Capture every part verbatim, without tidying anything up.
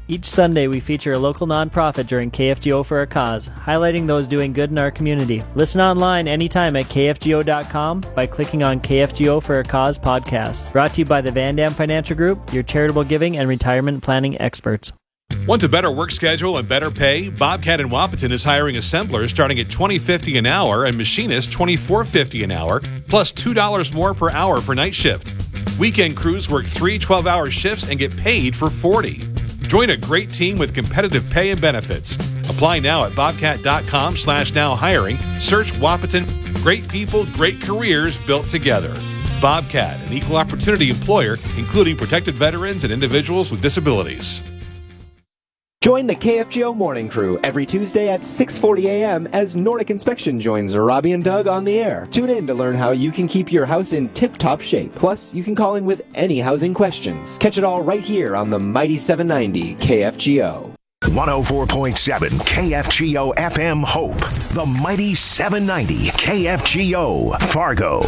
Each Sunday, we feature a local nonprofit during K F G O for a Cause, highlighting those doing good in our community. Listen online anytime at K F G O dot com by clicking on K F G O for a Cause podcast. Brought to you by the Van Dam Financial Group, your charitable giving and retirement planning experts. Want a better work schedule and better pay? Bobcat in Wahpeton is hiring assemblers starting at twenty dollars and fifty cents an hour and machinists twenty-four dollars and fifty cents an hour, plus two dollars more per hour for night shift. Weekend crews work three twelve-hour shifts and get paid for forty. Join a great team with competitive pay and benefits. Apply now at bobcat dot com slash now hiring. Search Wahpeton. Great people, great careers built together. Bobcat, an equal opportunity employer, including protected veterans and individuals with disabilities. Join the K F G O Morning Crew every Tuesday at six forty a.m. as Nordic Inspection joins Robbie and Doug on the air. Tune in to learn how you can keep your house in tip-top shape. Plus, you can call in with any housing questions. Catch it all right here on the Mighty seven ninety K F G O. one oh four point seven K F G O F M Hope. The Mighty seven ninety K F G O Fargo.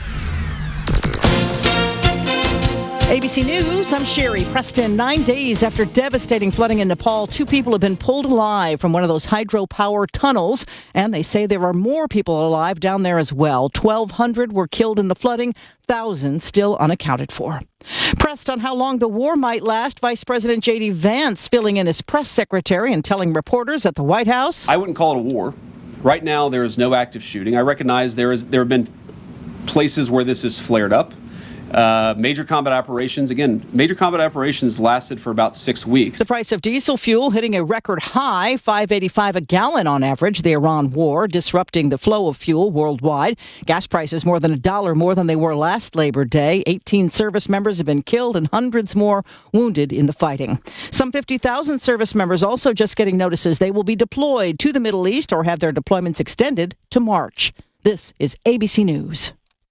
A B C News, I'm Sherry Preston. Nine days after devastating flooding in Nepal, two people have been pulled alive from one of those hydropower tunnels, and they say there are more people alive down there as well. twelve hundred were killed in the flooding, thousands still unaccounted for. Pressed on how long the war might last, Vice President J D. Vance filling in as press secretary and telling reporters at the White House. I wouldn't call it a war. Right now, there is no active shooting. I recognize there is there have been places where this has flared up. Uh, major combat operations, again, major combat operations lasted for about six weeks. The price of diesel fuel hitting a record high, five eighty-five a gallon on average. The Iran war disrupting the flow of fuel worldwide. Gas prices more than a dollar more than they were last Labor Day. eighteen service members have been killed and hundreds more wounded in the fighting. Some fifty thousand service members also just getting notices they will be deployed to the Middle East or have their deployments extended to March. This is A B C News.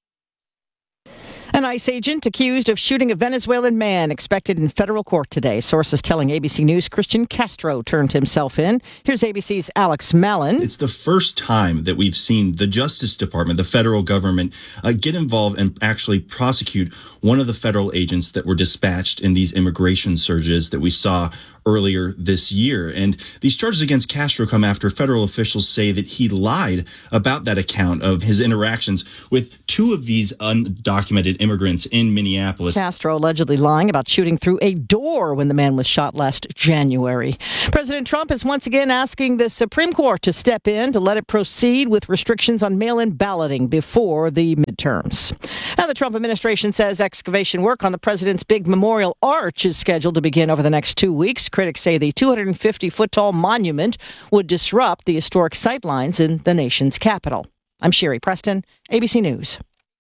An ICE agent accused of shooting a Venezuelan man expected in federal court today. Sources telling A B C News Christian Castro turned himself in. Here's A B C's Alex Mallon. It's the first time that we've seen the Justice Department, the federal government, uh, get involved and actually prosecute one of the federal agents that were dispatched in these immigration surges that we saw earlier this year. And these charges against Castro come after federal officials say that he lied about that account of his interactions with two of these undocumented immigrants in Minneapolis. Castro allegedly lying about shooting through a door when the man was shot last January. President Trump is once again asking the Supreme Court to step in to let it proceed with restrictions on mail-in balloting before the midterms. Now, the Trump administration says excavation work on the president's big memorial arch is scheduled to begin over the next two weeks. Critics say the two hundred fifty foot tall monument would disrupt the historic sightlines in the nation's capital. I'm Sherry Preston, A B C News.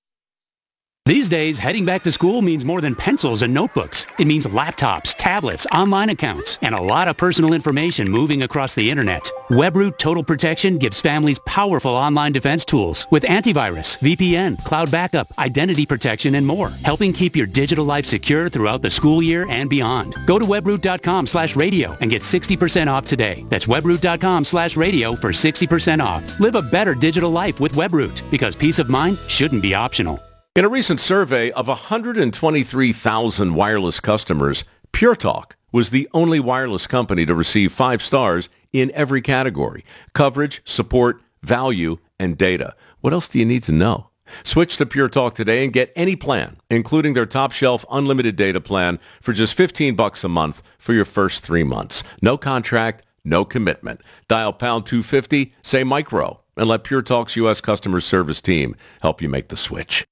These days, heading back to school means more than pencils and notebooks. It means laptops, tablets, online accounts, and a lot of personal information moving across the internet. WebRoot Total Protection gives families powerful online defense tools with antivirus, V P N, cloud backup, identity protection, and more, helping keep your digital life secure throughout the school year and beyond. Go to webroot.com slash radio and get sixty percent off today. That's webroot.com slash radio for sixty percent off. Live a better digital life with WebRoot, because peace of mind shouldn't be optional. In a recent survey of one hundred twenty-three thousand wireless customers, Pure Talk was the only wireless company to receive five stars in every category: coverage, support, value, and data. What else do you need to know? Switch to Pure Talk today and get any plan, including their top shelf unlimited data plan, for just fifteen bucks a month for your first three months. No contract, no commitment. Dial pound two fifty, say micro, and let Pure Talk's U S customer service team help you make the switch.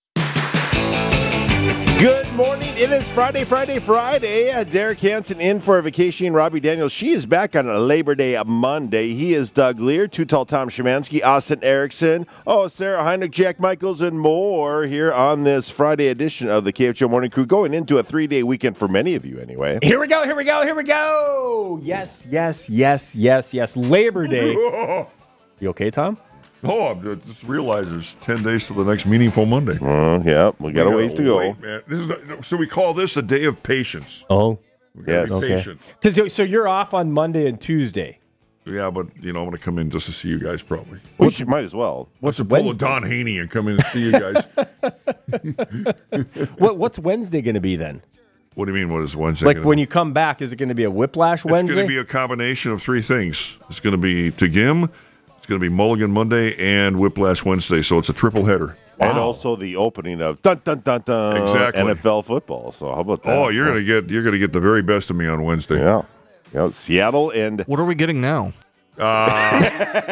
Good morning. It is Friday, Friday, Friday. Uh, Derek Hansen in for a vacation. Robbie Daniels, she is back on a Labor Day a Monday. He is Doug Lear, Too Tall Tom Szymanski, Austin Erickson, oh, Sarah Heinrich, Jack Michaels, and more here on this Friday edition of the K F G O Morning Crew, going into a three-day weekend for many of you anyway. Here we go, here we go, here we go. Yes, yes, yes, yes, yes. Labor Day. You okay, Tom? Oh, I just realized there's ten days to the next Meaningful Monday. Uh, yeah, we got we a ways to go. Wait, man. This is not, so we call this a day of patience. Oh, yes. Okay. Patient. So you're off on Monday and Tuesday. Yeah, but, you know, I'm going to come in just to see you guys probably. Well, you might as well. What's the pull of Don Haney and come in and see you guys? what, what's Wednesday going to be then? What do you mean, what is Wednesday? Like gonna when be? you come back, is it going to be a whiplash It's Wednesday? going to be a combination of three things. It's going to be Tegim, it's going to be Mulligan Monday, and Whiplash Wednesday. So it's a triple header. And also the opening of dun dun dun dun Exactly. N F L football. So how about that? Oh, you're going to get you're going to get the very best of me on Wednesday. Yeah. Yeah, Seattle and What are we getting now? Uh,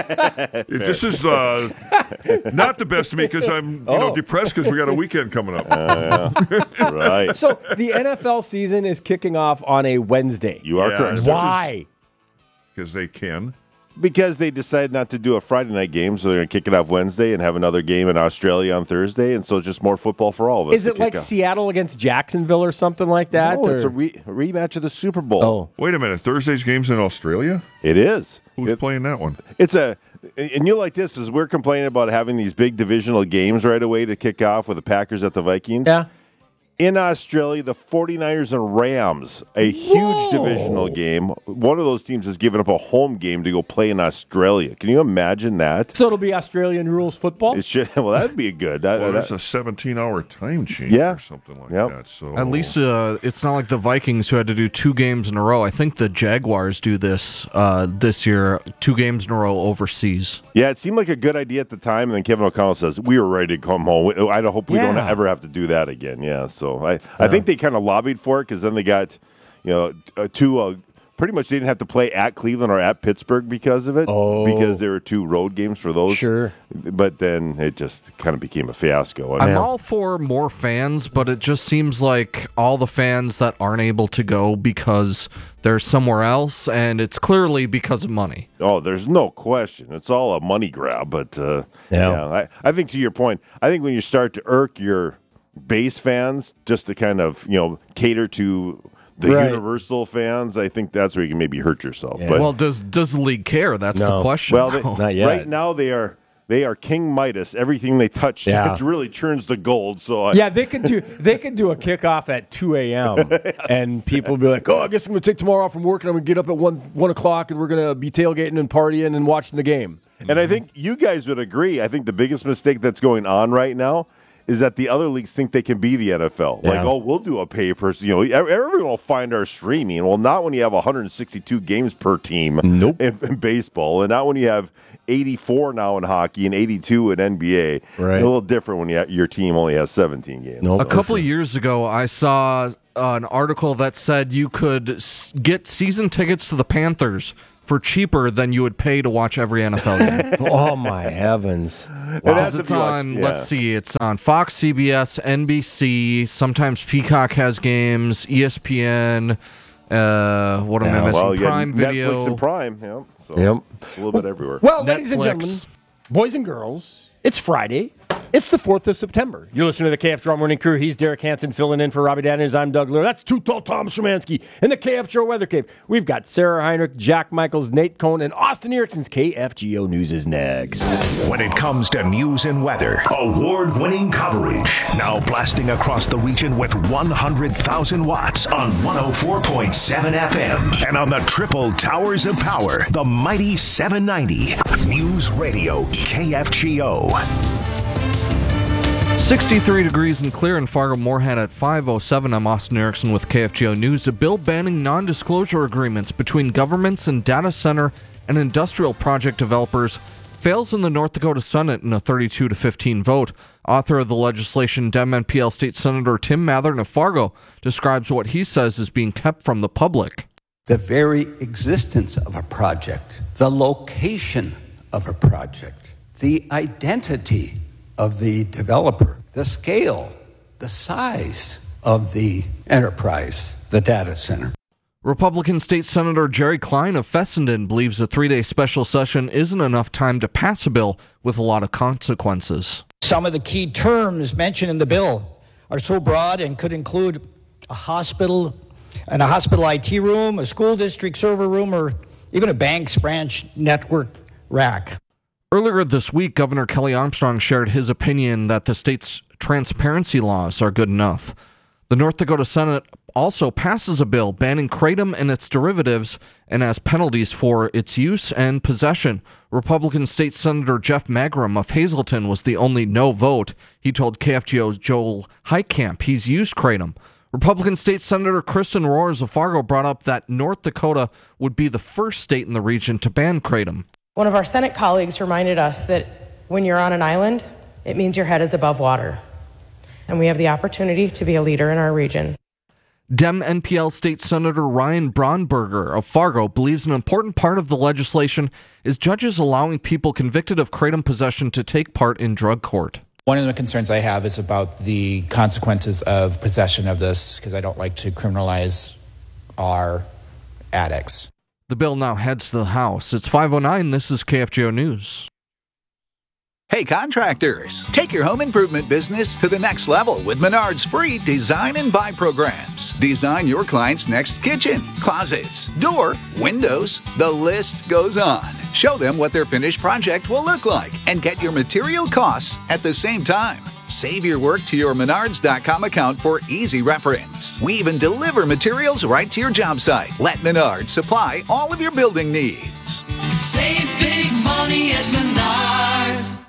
this is uh, not the best of me because I'm you know Oh. depressed because we got a weekend coming up. Uh, yeah. Right. So the N F L season is kicking off on a Wednesday. You are Yeah, correct. this is- Why? Because they can. Because they decided not to do a Friday night game, so they're going to kick it off Wednesday and have another game in Australia on Thursday, and so it's just more football for all of us. Is to it like kick off. Seattle against Jacksonville or something like that? No, it's or- a re- rematch of the Super Bowl. Oh. Wait a minute. Thursday's game's in Australia? It is. Who's It- playing that one? It's a, and you like this, is we're complaining about having these big divisional games right away to kick off with the Packers at the Vikings. Yeah. In Australia, the 49ers and Rams, a huge Whoa. divisional game. One of those teams has given up a home game to go play in Australia. Can you imagine that? So it'll be Australian rules football? It should, well, that'd be good. That, Well, that- there's a seventeen-hour time change Yeah. or something like Yep. that. So At least uh, it's not like the Vikings who had to do two games in a row. I think the Jaguars do this uh, this year, two games in a row overseas. yeah, it seemed like a good idea at the time, and then Kevin O'Connell says, we were ready to come home. I hope we don't Yeah. ever have to do that again. Yeah, so I, I think they kind of lobbied for it because then they got, you know, uh, two, uh, pretty much they didn't have to play at Cleveland or at Pittsburgh because of it. Oh. Because there were two road games for those. Sure. But then it just kind of became a fiasco. And I'm all for more fans, but it just seems like all the fans that aren't able to go because they're somewhere else, and it's clearly because of money. Oh, there's no question. It's all a money grab. But uh, Yeah. yeah, I, I think to your point, I think when you start to irk your base fans just to kind of, you know, cater to the Right. universal fans, I think that's where you can maybe hurt yourself. But Well, does does the league care? That's No. the question. well, they, Not yet. right now they are they are King Midas. Everything they touch Yeah. it really turns to gold. So I, Yeah, they could do they could do a kickoff at two a.m. and people will be like, "Oh, I guess I'm going to take tomorrow off from work and I'm going to get up at one one o'clock and we're going to be tailgating and partying and watching the game." And I think you guys would agree. I think the biggest mistake that's going on right now is that the other leagues think they can be the N F L. Like, Yeah. oh, we'll do a pay per, you know, ev- everyone will find our streaming. Well, not when you have one hundred sixty-two games per team Nope. in, in baseball, and not when you have eighty-four now in hockey and eighty-two in N B A. Right. A little different when you, your team only has seventeen games. Nope. A couple of years ago, I saw uh, an article that said you could s- get season tickets to the Panthers for cheaper than you would pay to watch every N F L game. Oh my heavens. It has Because to it's be like- on, yeah. let's see, it's on Fox, C B S, N B C, sometimes Peacock has games, E S P N, uh, what am Yeah, I missing? Well, you got Prime Video. Netflix and Prime. Yeah, so Yep. a little bit everywhere. Well, ladies and Netflix. gentlemen, boys and girls, it's Friday. It's the fourth of September. You're listening to the K F G O Morning Crew. He's Derek Hansen filling in for Robbie Daniels. I'm Doug Lure. That's Too Tall Tom Szymanski in the K F G O Weather Cave. We've got Sarah Heinrich, Jack Michaels, Nate Cohn, and Austin Erickson's K F G O News is next. When it comes to news and weather, award-winning coverage. Now blasting across the region with one hundred thousand watts on one oh four point seven F M. And on the triple towers of power, the mighty seven ninety. News Radio K F G O. sixty-three degrees and clear in Fargo Moorhead at five oh seven. I'm Austin Erickson with K F G O News. A bill banning non-disclosure agreements between governments and data center and industrial project developers fails in the North Dakota Senate in a thirty-two to fifteen vote. Author of the legislation, Dem N P L State Senator Tim Mathern of Fargo, describes what he says is being kept from the public. The very existence of a project, the location of a project, the identity of the developer, the scale, the size of the enterprise, the data center. Republican State Senator Jerry Klein of Fessenden believes a three-day special session isn't enough time to pass a bill with a lot of consequences. Some of the key terms mentioned in the bill are so broad and could include a hospital and a hospital I T room, a school district server room, or even a bank's branch network rack. Earlier this week, Governor Kelly Armstrong shared his opinion that the state's transparency laws are good enough. The North Dakota Senate also passes a bill banning kratom and its derivatives and has penalties for its use and possession. Republican State Senator Jeff Magrum of Hazleton was the only no vote. He told K F G O's Joel Heitkamp he's used kratom. Republican State Senator Kristen Rohrs of Fargo brought up that North Dakota would be the first state in the region to ban kratom. One of our Senate colleagues reminded us that when you're on an island, it means your head is above water. And we have the opportunity to be a leader in our region. Dem N P L State Senator Ryan Braunberger of Fargo believes an important part of the legislation is judges allowing people convicted of kratom possession to take part in drug court. One of the concerns I have is about the consequences of possession of this, because I don't like to criminalize our addicts. The bill now heads to the House. It's five oh nine. This is K F G O News. Hey contractors, take your home improvement business to the next level with Menard's free design and buy programs. Design your client's next kitchen, closets, door, windows, the list goes on. Show them what their finished project will look like and get your material costs at the same time. Save your work to your Menards dot com account for easy reference. We even deliver materials right to your job site. Let Menards supply all of your building needs. Save big money at Menards.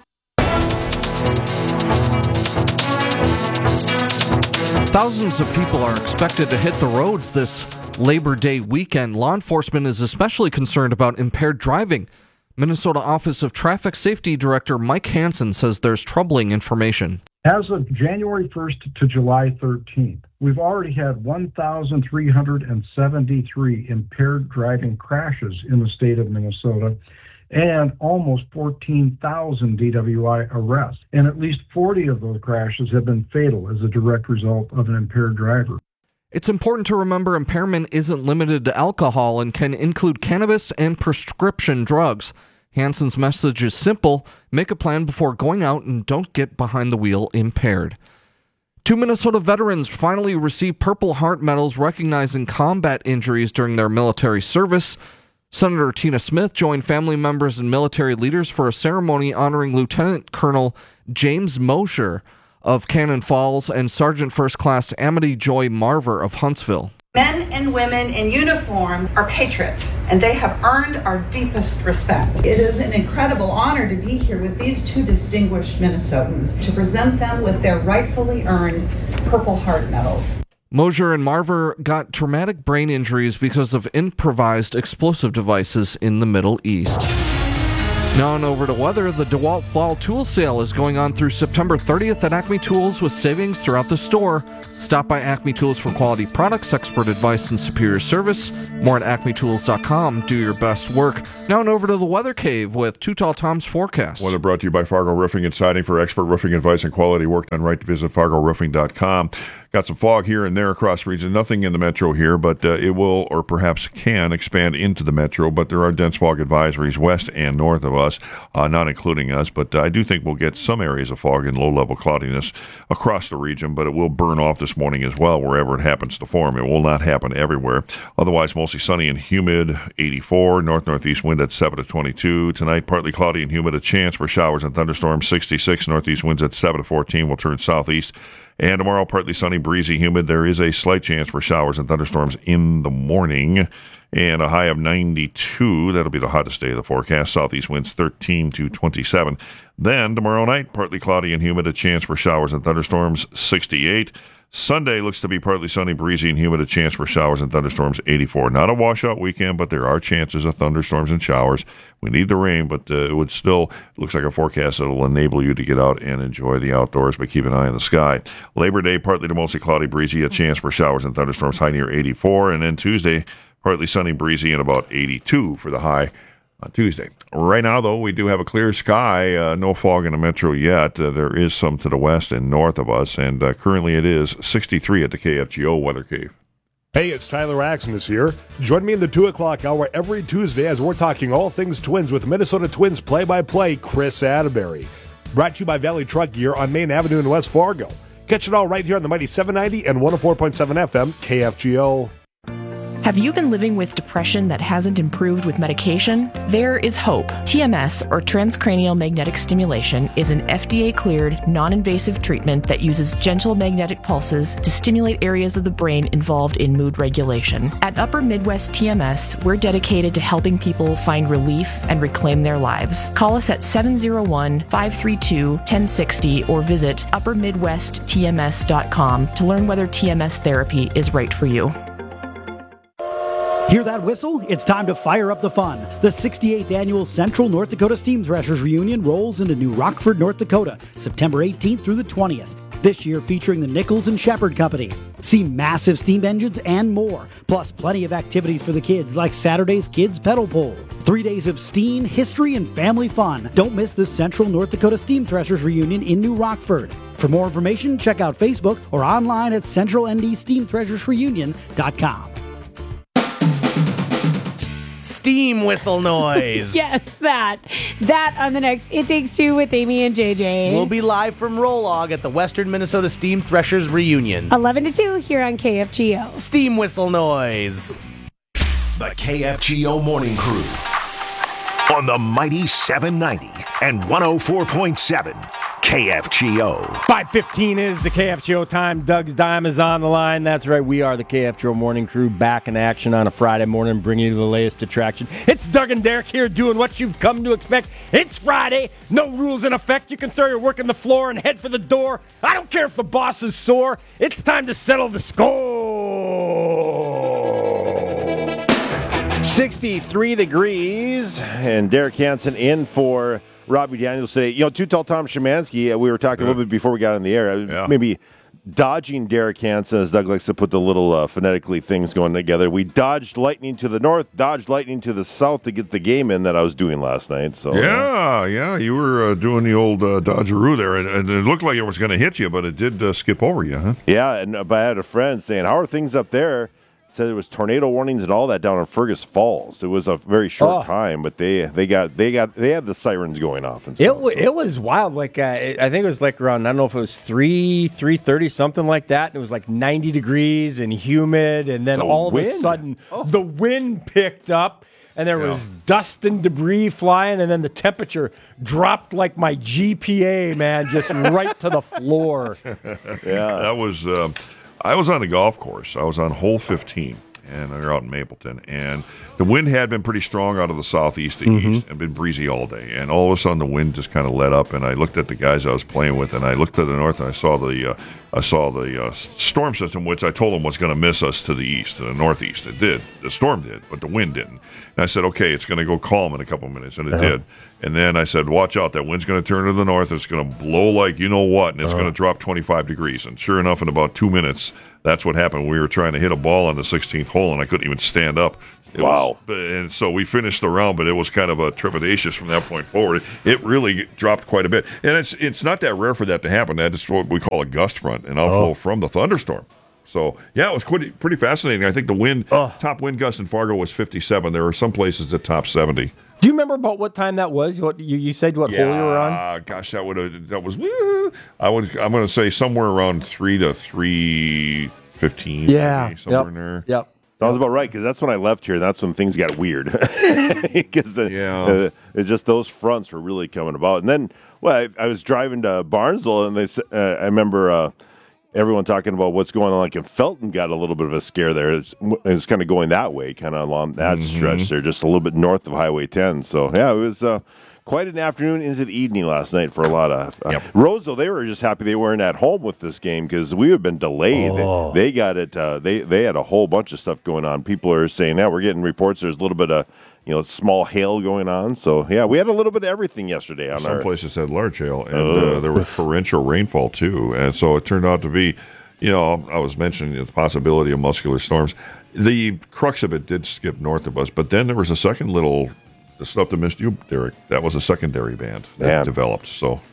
Thousands of people are expected to hit the roads this Labor Day weekend. Law enforcement is especially concerned about impaired driving. Minnesota Office of Traffic Safety Director Mike Hansen says there's troubling information. As of January first to July thirteenth, we've already had one thousand three hundred seventy-three impaired driving crashes in the state of Minnesota and almost fourteen thousand D W I arrests. And at least forty of those crashes have been fatal as a direct result of an impaired driver. It's important to remember impairment isn't limited to alcohol and can include cannabis and prescription drugs. Hansen's message is simple: make a plan before going out and don't get behind the wheel impaired. Two Minnesota veterans finally received Purple Heart medals recognizing combat injuries during their military service. Senator Tina Smith joined family members and military leaders for a ceremony honoring Lieutenant Colonel James Mosher of Cannon Falls and Sergeant First Class Amity Joy Marver of Huntsville. Men and women in uniform are patriots, and they have earned our deepest respect. It is an incredible honor to be here with these two distinguished Minnesotans to present them with their rightfully earned Purple Heart medals. Mosher and Marver got traumatic brain injuries because of improvised explosive devices in the Middle East. Now on over to weather. The DeWalt Fall Tool Sale is going on through September thirtieth at Acme Tools with savings throughout the store. Stop by Acme Tools for quality products, expert advice, and superior service. More at acme tools dot com. Do your best work. Now on over to the Weather Cave with Too Tall Tom's forecast. Weather brought to you by Fargo Roofing and Siding. For expert roofing advice and quality work done right, to visit fargo roofing dot com. Got some fog here and there across the region. Nothing in the metro here, but uh, it will, or perhaps can, expand into the metro. But there are dense fog advisories west and north of us, uh, not including us. But uh, I do think we'll get some areas of fog and low-level cloudiness across the region, but it will burn off this morning as well wherever it happens to form. It will not happen everywhere. Otherwise, mostly sunny and humid, eighty-four. North-northeast wind at seven to twenty-two. Tonight, partly cloudy and humid, a chance for showers and thunderstorms, sixty-six. Northeast winds at seven to fourteen will turn southeast. And tomorrow, partly sunny, breezy, humid. There is a slight chance for showers and thunderstorms in the morning. And a high of ninety-two. That'll be the hottest day of the forecast. Southeast winds thirteen to twenty-seven. Then tomorrow night, partly cloudy and humid. A chance for showers and thunderstorms, sixty-eight. Sunday looks to be partly sunny, breezy, and humid. A chance for showers and thunderstorms, eighty-four. Not a washout weekend, but there are chances of thunderstorms and showers. We need the rain, but uh, it would still looks like a forecast that will enable you to get out and enjoy the outdoors, but keep an eye on the sky. Labor Day, partly to mostly cloudy, breezy. A chance for showers and thunderstorms, high near eighty-four. And then Tuesday, partly sunny, breezy, and about eighty-two for the high on Tuesday. Right now, though, we do have a clear sky. Uh, no fog in the metro yet. Uh, there is some to the west and north of us, and uh, currently it is sixty-three at the K F G O Weather Cave. Hey, it's Tyler Axon here. Join me in the two o'clock hour every Tuesday as we're talking all things Twins with Minnesota Twins play-by-play Chris Atterbury. Brought to you by Valley Truck Gear on Main Avenue in West Fargo. Catch it all right here on the mighty seven ninety and one oh four point seven F M K F G O. Have you been living with depression that hasn't improved with medication? There is hope. T M S, or transcranial magnetic stimulation, is an F D A-cleared, non-invasive treatment that uses gentle magnetic pulses to stimulate areas of the brain involved in mood regulation. At Upper Midwest T M S, we're dedicated to helping people find relief and reclaim their lives. Call us at seven oh one, five three two, one oh six oh or visit upper midwest t m s dot com to learn whether T M S therapy is right for you. Hear that whistle? It's time to fire up the fun. The sixty-eighth Annual Central North Dakota Steam Threshers Reunion rolls into New Rockford, North Dakota, September eighteenth through the twentieth. This year featuring the Nichols and Shepherd Company. See massive steam engines and more, plus plenty of activities for the kids like Saturday's Kids Pedal Pole. Three days of steam, history, and family fun. Don't miss the Central North Dakota Steam Threshers Reunion in New Rockford. For more information, check out Facebook or online at central n d steam threshers reunion dot com. Steam whistle noise. Yes, that. That on the next It Takes Two with Amy and J J. We'll be live from Rolog at the Western Minnesota Steam Threshers Reunion. eleven to two here on K F G O. Steam whistle noise. The K F G O Morning Crew on the mighty seven ninety and one oh four point seven K F G O. five fifteen is the K F G O time. Doug's Dime is on the line. That's right. We are the K F G O Morning Crew, back in action on a Friday morning, bringing you the latest attraction. It's Doug and Derek here doing what you've come to expect. It's Friday. No rules in effect. You can throw your work on the floor and head for the door. I don't care if the boss is sore. It's time to settle the score. sixty-three degrees, and Derek Hansen in for Robbie Daniels today. You know, Too Tall Tom Szymanski, uh, we were talking yeah. a little bit before we got on the air. Yeah. Maybe dodging Derek Hansen, as Doug likes to put the little uh, phonetically things going together. We dodged lightning to the north, dodged lightning to the south to get the game in that I was doing last night. So Yeah, uh, yeah, you were uh, doing the old uh, dodgeroo there, and, and it looked like it was going to hit you, but it did uh, skip over you, huh? Yeah, and uh, but I had a friend saying, how are things up there? Said there was tornado warnings and all that down in Fergus Falls. It was a very short oh. time, but they they got they got they had the sirens going off and stuff. It w- so. it was wild. Like uh, I think it was like around I don't know if it was three three thirty something like that. And it was like ninety degrees and humid, and then the all wind? of a sudden oh. the wind picked up. And there yeah. was dust and debris flying, and then the temperature dropped like my G P A, man, just right to the floor. Yeah, that was. Uh, I was on the golf course. I was on hole fifteen, and they're out in Mapleton. And the wind had been pretty strong out of the southeast to mm-hmm. east and been breezy all day. And all of a sudden, the wind just kind of let up. And I looked at the guys I was playing with, and I looked to the north, and I saw the uh, I saw the uh, storm system, which I told them was going to miss us to the east, to the northeast. It did. The storm did, but the wind didn't. And I said, okay, it's going to go calm in a couple minutes, and it uh-huh. did. And then I said, watch out, that wind's going to turn to the north. It's going to blow like you know what, and it's uh-huh. going to drop twenty-five degrees. And sure enough, in about two minutes, that's what happened. We were trying to hit a ball on the sixteenth hole, and I couldn't even stand up. It wow. Was, and so we finished the round, but it was kind of a trepidatious from that point forward. It really dropped quite a bit. And it's it's not that rare for that to happen. That's what we call a gust front, an outflow oh. from the thunderstorm. So, yeah, it was pretty, pretty fascinating. I think the wind, oh. top wind gust in Fargo was fifty-seven. There were some places that topped seventy. Do you remember about what time that was? What you, you said what yeah, hole you were on? Gosh, that would have that was. I would I'm going to say somewhere around three to three fifteen. Yeah, maybe, somewhere yep. in there. Yep. Sounds about right, because that's when I left here, and that's when things got weird. Because yeah. uh, just those fronts were really coming about. And then, well, I, I was driving to Barnesville, and they, uh, I remember uh, everyone talking about what's going on. Like in Felton got a little bit of a scare there. It was, it was kind of going that way, kind of along that mm-hmm. stretch there, just a little bit north of Highway ten. So, yeah, it was uh, quite an afternoon into the evening last night for a lot of uh, yep. Roseville. They were just happy they weren't at home with this game because we had been delayed. Oh. They, they got it. Uh, they they had a whole bunch of stuff going on. People are saying that yeah, we're getting reports. There's a little bit of you know small hail going on. So yeah, we had a little bit of everything yesterday. On some our, places had large hail, and uh. Uh, there was torrential rainfall too. And so it turned out to be, you know, I was mentioning the possibility of muscular storms. The crux of it did skip north of us, but then there was a second little. The stuff that missed you, Derek, that was a secondary band that Man. developed. So,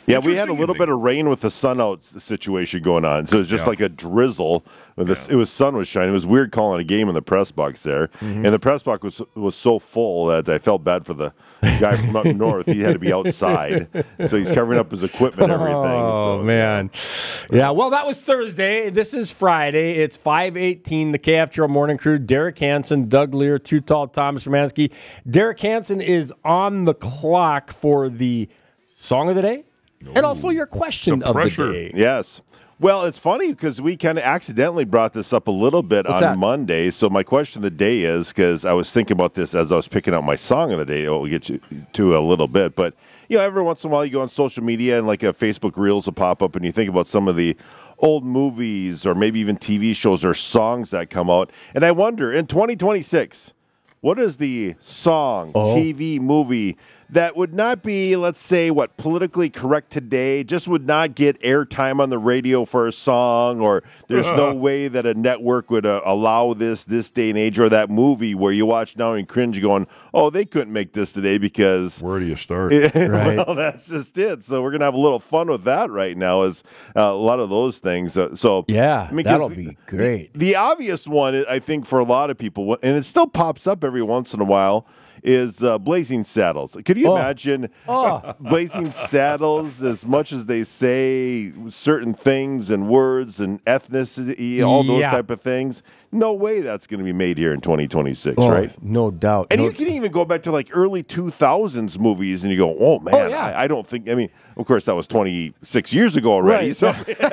Yeah, we had a little bit of rain with the sun out situation going on. So it was just Yeah. like a drizzle. The, It was sun was shining. It was weird calling a game in the press box there. Mm-hmm. And the press box was was so full that I felt bad for the guy from up north. He had to be outside. So he's covering up his equipment and everything. Oh, so, man. Yeah, well, that was Thursday. This is Friday. It's five eighteen, the K F Joe Morning Crew. Derek Hansen, Doug Lear, Too Tall, Thomas Szymanski. Derek Hansen is on the clock for the Song of the Day and also your question of the day. Yes. Well, it's funny because we kind of accidentally brought this up a little bit What's on that? Monday. So my question of the day is, because I was thinking about this as I was picking out my song of the day. We'll get you to a little bit. But, you know, every once in a while you go on social media and like a Facebook Reels will pop up and you think about some of the old movies or maybe even T V shows or songs that come out. And I wonder, in twenty twenty-six, what is the song, Oh. T V, movie that would not be, let's say, what, politically correct today, just would not get airtime on the radio for a song, or there's no way that a network would uh, allow this this day and age, or that movie where you watch now and cringe going, oh, they couldn't make this today because... Where do you start? Right. Well, that's just it. So we're going to have a little fun with that right now, is uh, a lot of those things. Uh, so Yeah, I mean, 'cause that'll the- be great. The obvious one, I think, for a lot of people, and it still pops up every once in a while, is uh, Blazing Saddles. Could you Oh. imagine Oh. Blazing Saddles, as much as they say certain things and words and ethnicity, all those Yeah. type of things? No way that's going to be made here in twenty twenty-six, Oh, right? no doubt. And No- you can even go back to like early two thousands movies and you go, oh man, Oh, yeah. I, I don't think, I mean, of course that was twenty-six years ago already, Right. so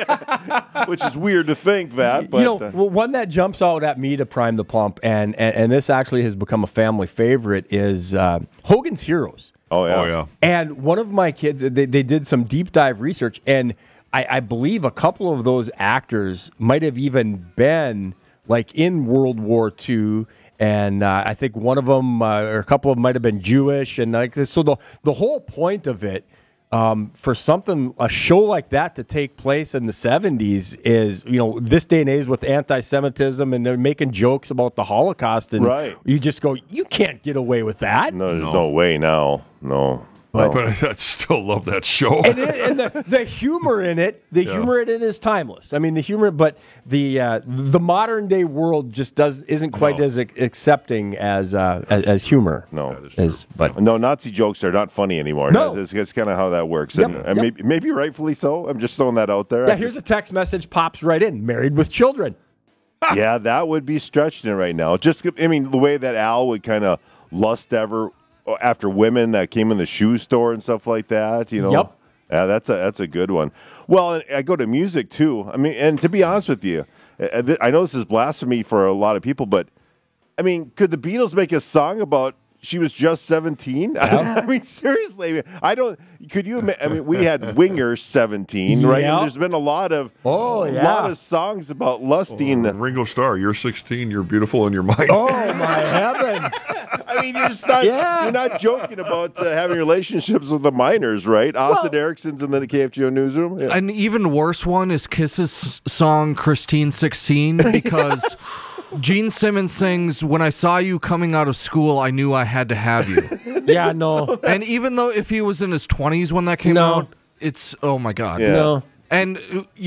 which is weird to think that. But you know, uh, well, one that jumps out at me to prime the pump, and, and, and this actually has become a family favorite, is uh, Hogan's Heroes. oh, yeah. Oh, yeah. And one of my kids, they, they did some deep dive research, and I, I believe a couple of those actors might have even been like in World War Two. And uh, I think one of them, uh, or a couple of them, might have been Jewish, and like this. So the the whole point of it, um, for something a show like that to take place in the seventies is, you know, this day and age with anti-Semitism, and they're making jokes about the Holocaust, and Right. you just go, you can't get away with that. no, there's no. way now. No. No. But I still love that show. and, it, and the, the humor in it, the Yeah. humor in it is timeless. I mean, the humor, but the uh, the modern day world just does isn't quite No. as ac- accepting as uh, as, as humor. No. As, but No, Nazi jokes are not funny anymore. No. That's, that's kind of how that works. Yep, And, and yep. maybe, maybe rightfully so. I'm just throwing that out there. yeah, I here's just- a text message pops right in. Married with children. yeah, that would be stretching it right now. Just, I mean, the way that Al would kind of lust ever after women that came in the shoe store and stuff like that. You know. Yep. Yeah, that's a that's a good one. Well, and I go to music too. I mean, and to be honest with you, uh, th- I know this is blasphemy for a lot of people, but I mean, could the Beatles make a song about she was just seventeen? I mean, seriously, I don't. Could you? ima- I mean, we had Winger seventeen, right? Yeah. And there's been a lot of Oh, a yeah. lot of songs about lusting. And Ringo Starr, you're sixteen, you're beautiful in your mind. Oh my heavens! I mean, you're just not. Yeah. You're not joking about uh, having relationships with the minors, right? Austin Erickson's in the K F G O newsroom. Yeah. An even worse one is Kiss's s- song Christine sixteen, because Gene Simmons sings, "When I saw you coming out of school, I knew I had to have you." Yeah, no. And even though if he was in his twenties when that came No. out, it's, oh my God. Yeah. No. And uh,